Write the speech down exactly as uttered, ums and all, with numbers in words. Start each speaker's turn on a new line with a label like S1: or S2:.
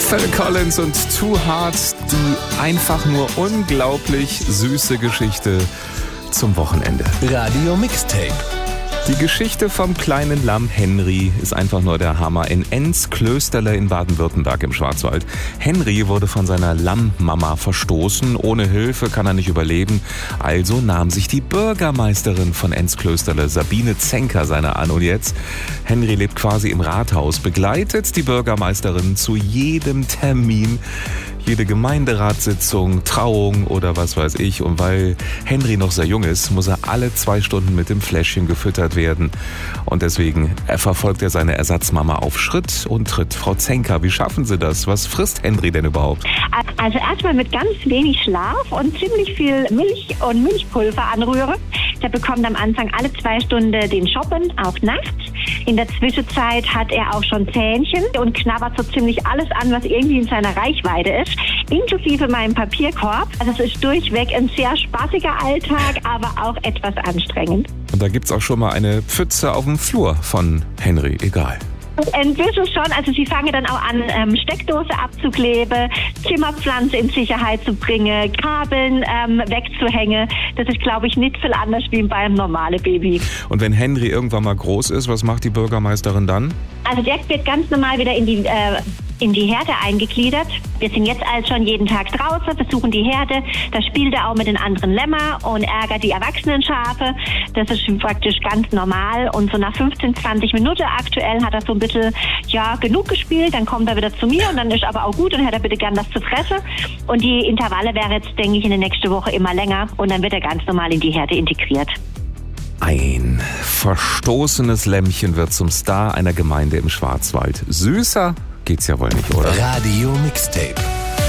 S1: Phil Collins und Too Hard, die einfach nur unglaublich süße Geschichte zum Wochenende.
S2: Radio Mixtape.
S1: Die Geschichte vom kleinen Lamm Henry ist einfach nur der Hammer. In Enz-Klösterle in Baden-Württemberg im Schwarzwald. Henry wurde von seiner Lammmama verstoßen. Ohne Hilfe kann er nicht überleben. Also nahm sich die Bürgermeisterin von Enz-Klösterle, Sabine Zenker, seiner an. Und jetzt, Henry lebt quasi im Rathaus, begleitet die Bürgermeisterin zu jedem Termin, jede Gemeinderatssitzung, Trauung oder was weiß ich. Und weil Henry noch sehr jung ist, muss er alle zwei Stunden mit dem Fläschchen gefüttert werden. Und deswegen verfolgt er seine Ersatzmama auf Schritt und Tritt. Frau Zenker, wie schaffen Sie das? Was frisst Henry denn überhaupt?
S3: Also erstmal mit ganz wenig Schlaf und ziemlich viel Milch und Milchpulver anrühren. Der bekommt am Anfang alle zwei Stunden den Shoppen, auch nachts. In der Zwischenzeit hat er auch schon Zähnchen und knabbert so ziemlich alles an, was irgendwie in seiner Reichweite ist, inklusive meinem Papierkorb. Also es ist durchweg ein sehr spaßiger Alltag, aber auch etwas anstrengend.
S1: Und da gibt's auch schon mal eine Pfütze auf dem Flur von Henry, egal.
S3: Ein bisschen schon, also sie fangen dann auch an, ähm, Steckdose abzukleben, Zimmerpflanze in Sicherheit zu bringen, Kabeln ähm, wegzuhängen. Das ist, glaube ich, nicht viel anders wie bei einem normalen Baby.
S1: Und wenn Henry irgendwann mal groß ist, was macht die Bürgermeisterin dann?
S3: Also der wird ganz normal wieder in die, äh, in die Herde eingegliedert. Wir sind jetzt also schon jeden Tag draußen, besuchen die Herde. Da spielt er auch mit den anderen Lämmer und ärgert die erwachsenen Schafe. Das ist praktisch ganz normal. Und so nach fünfzehn, zwanzig Minuten aktuell hat er so ein bisschen, ja, genug gespielt. Dann kommt er wieder zu mir und dann ist aber auch gut und hätte er bitte gern was zu fressen. Und die Intervalle wäre jetzt, denke ich, in der nächsten Woche immer länger. Und dann wird er ganz normal in die Herde integriert.
S1: Ein verstoßenes Lämmchen wird zum Star einer Gemeinde im Schwarzwald. Süßer geht's ja wohl nicht, oder?
S2: Radio Mixtape.